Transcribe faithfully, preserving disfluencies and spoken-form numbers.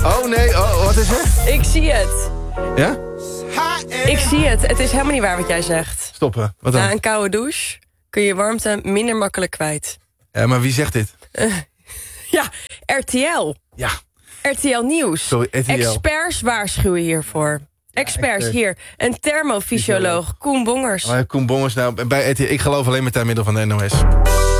Oh nee, oh, wat is er? Ik zie het. Ja? Ik zie het. Het is helemaal niet waar wat jij zegt. Stoppen, wat dan? Na een koude douche kun je warmte minder makkelijk kwijt. Ja, maar wie zegt dit? Uh, ja, R T L. Ja. R T L Nieuws. Sorry, R T L. Experts waarschuwen hiervoor. Experts, ja, hier. Een thermofysioloog, Koen Bongers. Oh, Koen Bongers, nou, bij R T L, ik geloof alleen met het middel van de N O S.